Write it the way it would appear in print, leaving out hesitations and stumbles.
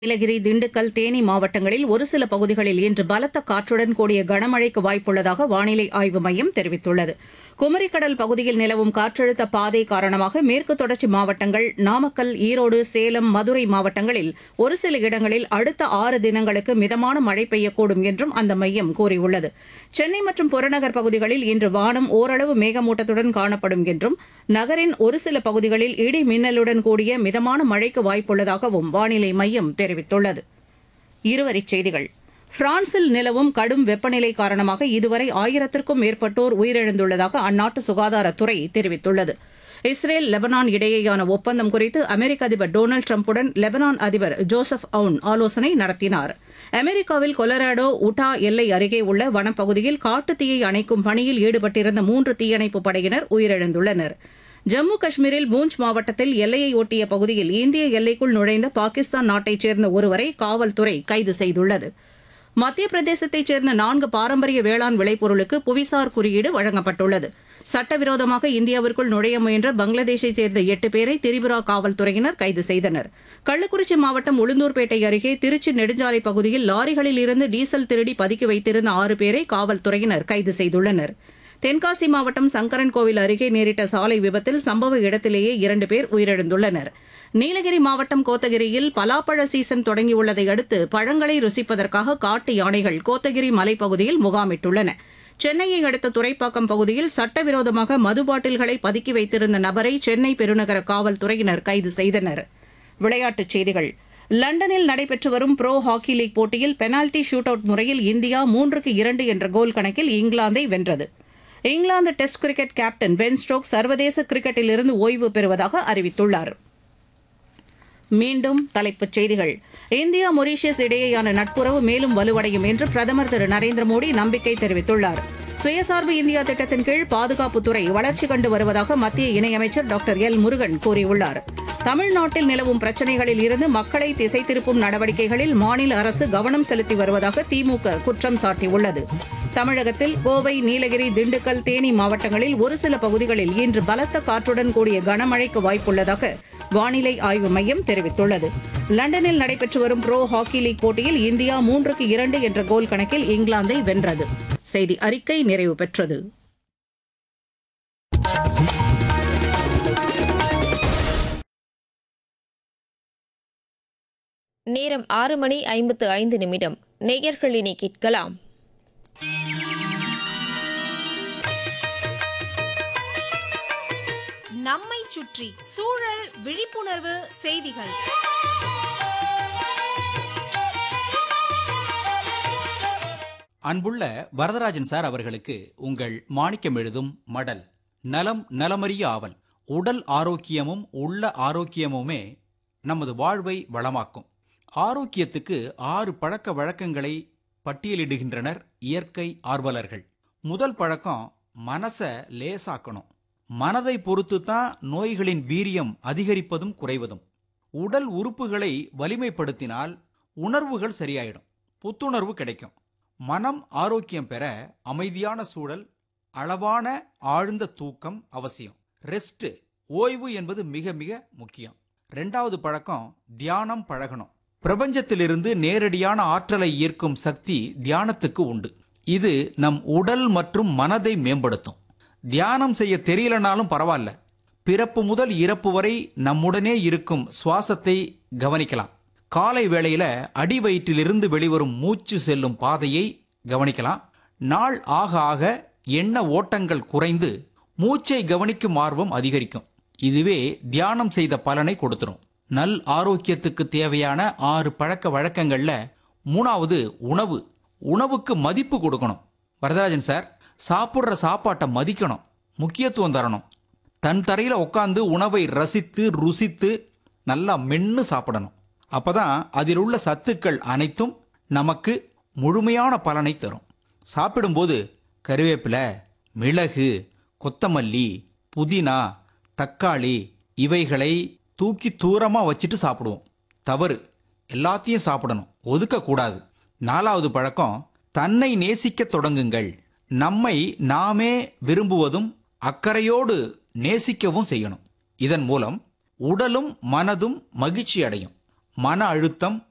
நீலகிரி, திண்டுக்கல், தேனி மாவட்டங்களில் ஒரு சில பகுதிகளில் இன்று பலத்த காற்றுடன் கூடிய கனமழைக்கு வாய்ப்புள்ளதாக வானிலை ஆய்வு மையம் தெரிவித்துள்ளது. குமரிக்கடல் பகுதியில் நிலவும் காற்றழுத்த பாதை காரணமாக மேற்கு தொடர்ச்சி மாவட்டங்கள், நாமக்கல், ஈரோடு, சேலம், மதுரை மாவட்டங்களில் ஒரு சில இடங்களில் அடுத்த 6 தினங்களுக்கு மிதமான மழை பெய்யக்கூடும் என்றும் அந்த மையம் கூறியுள்ளது. சென்னை மற்றும் புறநகர் பகுதிகளில் இன்று வானம் ஓரளவு மேகமூட்டத்துடன் காணப்படும் என்றும், நகரின் ஒரு சில பகுதிகளில் இடி மின்னலுடன் கூடிய மிதமான மழைக்கு வாய்ப்புள்ளதாகவும் வானிலை மையம் தெரிவித்துள்ளது. இருவரிச் செய்திகள். பிரான்சில் நிலவும் கடும் வெப்பநிலை காரணமாக இதுவரை 1000த்திற்கும் மேற்பட்டோர் உயிரிழந்துள்ளதாக அந்நாட்டு சுகாதாரத்துறை தெரிவித்துள்ளது. இஸ்ரேல், லெபனான் இடையேயான ஒப்பந்தம் குறித்து அமெரிக்க அதிபர் டொனால்டு டிரம்புடன் லெபனான் அதிபர் ஜோசப் அவுன் ஆலோசனை நடத்தினார். அமெரிக்காவில் கொலராடோ உட்டா எல்லை அருகே உள்ள வனப்பகுதியில் காட்டுத்தீயை அணைக்கும் பணியில் ஈடுபட்டிருந்த 3 தீயணைப்புப் படையினர் உயிரிழந்துள்ளனர். ஜம்மு காஷ்மீரில் பூஞ்ச் மாவட்டத்தில் எல்லையை ஒட்டிய பகுதியில் இந்திய எல்லைக்குள் நுழைந்த பாகிஸ்தான் நாட்டைச் சேர்ந்த ஒருவரை காவல்துறை கைது செய்துள்ளது. மத்திய பிரதேசத்தைச் சேர்ந்த 4 பாரம்பரிய வேளாண் விளைபொருளுக்கு புவிசார் குறியீடு வழங்கப்பட்டுள்ளது. சட்டவிரோதமாக இந்தியாவிற்குள் நுழைய முயன்ற பங்களாதேஷைச் சேர்ந்த 8 பேரை திரிபுரா காவல்துறையினர் கைது செய்தனர். கள்ளக்குறிச்சி மாவட்டம் உளுந்தூர்பேட்டை அருகே திருச்சி நெடுஞ்சாலை பகுதியில் லாரிகளில் இருந்து டீசல் திருடி பதுக்கி வைத்திருந்த 6 பேரை காவல்துறையினர் கைது செய்துள்ளனர். தென்காசி மாவட்டம் சங்கரன்கோவில் அருகே நேரிட்ட சாலை விபத்தில் சம்பவ இடத்திலேயே 2 பேர் உயிரிழந்துள்ளனர். நீலகிரி மாவட்டம் கோத்தகிரியில் பலாப்பழ சீசன் தொடங்கியுள்ளதை அடுத்து பழங்களை ருசிப்பதற்காக காட்டு யானைகள் கோத்தகிரி மலைப்பகுதியில் முகாமிட்டுள்ளன. சென்னையை அடுத்த துறைப்பாக்கம் பகுதியில் சட்டவிரோதமாக மது பாட்டில்களை பதுக்கி வைத்திருந்த நபரை சென்னை பெருநகர காவல்துறையினர் கைது செய்தனர். விளையாட்டுச் செய்திகள். லண்டனில் நடைபெற்று வரும் புரோ ஹாக்கி லீக் போட்டியில் பெனால்டி ஷூட் அவுட் முறையில் இந்தியா 3-2 என்ற கோல் கணக்கில் இங்கிலாந்தை வென்றது. England test cricket captain Ben Stokes சர்வதேச கிரிக்கெட்டிலிருந்து ஓய்வு பெறுவதாக அறிவித்துள்ளார். மீண்டும் தலைப்புச் செய்திகள். இந்தியா மொரீஷியஸ் இடையேயான நட்புறவு மேலும் வலுவடையும் என்று பிரதமர் திரு நரேந்திர மோடி நம்பிக்கை தெரிவித்துள்ளார். சுயசார்பு இந்தியா திட்டத்தின் கீழ் பாதுகாப்புத்துறை வளர்ச்சி கண்டு வருவதாக மத்திய இணையமைச்சர் டாக்டர் எல் முருகன் கூறியுள்ளார். தமிழ்நாட்டில் நிலவும் பிரச்சினைகளில் இருந்து மக்களை திசை திருப்பும் நடவடிக்கைகளில் மாநில அரசு கவனம் செலுத்தி வருவதாக திமுக குற்றம் சாட்டியுள்ளது. தமிழகத்தில் கோவை, நீலகிரி, திண்டுக்கல், தேனி மாவட்டங்களில் ஒரு சில பகுதிகளில் இன்று பலத்த காற்றுடன் கூடிய கனமழைக்கு வாய்ப்புள்ளதாக வானிலை ஆய்வு மையம் தெரிவித்துள்ளது. லண்டனில் நடைபெற்று வரும் புரோ ஹாக்கி லீக் போட்டியில் இந்தியா 3-2 என்ற கோல் கணக்கில் இங்கிலாந்தை வென்றது. செய்தி அறிக்கை நிறைவு பெற்றது. நேரம் 6:55. நேயர்கள் இனி கேட்கலாம். நம்மை சுற்றி சூழல் விழிப்புணர்வு செய்திகள். அன்புள்ள வரதராஜன் சார் அவர்களுக்கு உங்கள் மாணிக்கம் எழுதும் மடல். நலம் நலமறிய ஆவல். உடல் ஆரோக்கியமும் உள்ள ஆரோக்கியமுமே நமது வாழ்வை வளமாக்கும். ஆரோக்கியத்துக்கு 6 பழக்க வழக்கங்களை பட்டியலிடுகின்றனர் இயற்கை ஆர்வலர்கள். முதல் பழக்கம், மனசை லேசாக்கணும். மனதை பொறுத்து தான் நோய்களின் வீரியம் அதிகரிப்பதும் குறைவதும். உடல் உறுப்புகளை வலிமைப்படுத்தினால் உணர்வுகள் சரியாயிடும், புத்துணர்வு கிடைக்கும். மனம் ஆரோக்கியம் பெற அமைதியான சூழல், அளவான ஆழ்ந்த தூக்கம் அவசியம். ரெஸ்ட், ஓய்வு என்பது மிக மிக முக்கியம். 2வது பழக்கம், தியானம் பழகணும். பிரபஞ்சத்திலிருந்து நேரடியான ஆற்றலை ஈர்க்கும் சக்தி தியானத்துக்கு உண்டு. இது நம் உடல் மற்றும் மனதை மேம்படுத்தும். தியானம் செய்ய தெரியலனாலும் பரவாயில்ல, பிறப்பு முதல் இறப்பு வரை நம்முடனே இருக்கும் சுவாசத்தை கவனிக்கலாம். காலை வேளையில அடி வயிற்றிலிருந்து வெளிவரும் மூச்சு செல்லும் பாதையை கவனிக்கலாம். நாள் ஆக ஆக எண்ண ஓட்டங்கள் குறைந்து மூச்சை கவனிக்கும் ஆர்வம் அதிகரிக்கும். இதுவே தியானம் செய்த பலனை கொடுத்துரும். நல் ஆரோக்கியத்துக்கு தேவையான 6 பழக்க வழக்கங்கள்ல 3வது உணவு. உணவுக்கு மதிப்பு கொடுக்கணும். வரதராஜன் சார், சாப்பிட்ற சாப்பாட்டை மதிக்கணும், முக்கியத்துவம் தரணும். தன் தரையில உட்காந்து உணவை ரசித்து ருசித்து நல்லா மென்னு சாப்பிடணும். அப்பதான் அதில் உள்ள சத்துக்கள் அனைத்தும் நமக்கு முழுமையான பலனை தரும். சாப்பிடும்போது கருவேப்பிலை, மிளகு, கொத்தமல்லி, புதினா, தக்காளி இவைகளை தூக்கி தூரமாக வச்சுட்டு சாப்பிடுவோம். தவறு. எல்லாத்தையும் சாப்பிடணும், ஒதுக்கக்கூடாது. 4வது பழக்கம், தன்னை நேசிக்க தொடங்குங்கள். நம்மை நாமே விரும்புவதும் அக்கறையோடு நேசிக்கவும் செய்யணும். இதன் மூலம் உடலும் மனதும் மகிழ்ச்சி அடையும். மன அழுத்தம்,